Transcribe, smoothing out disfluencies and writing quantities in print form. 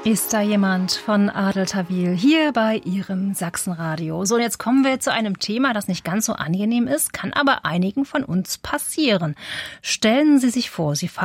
Ist da jemand von Adel Tawil hier bei Ihrem Sachsenradio? So, und jetzt kommen wir zu einem Thema, das nicht ganz so angenehm ist, kann aber einigen von uns passieren. Stellen Sie sich vor, Sie fahren